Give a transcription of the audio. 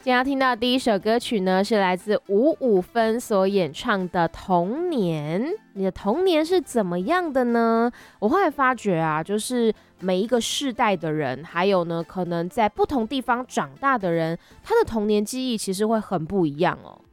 今天要听到的第一首歌曲呢，是来自555分所演唱的《童年》。你的童年是怎么样的呢？我后来发觉啊，就是每一个世代的人，还有呢，可能在不同地方长大的人，他的童年记忆其实会很不一样哦。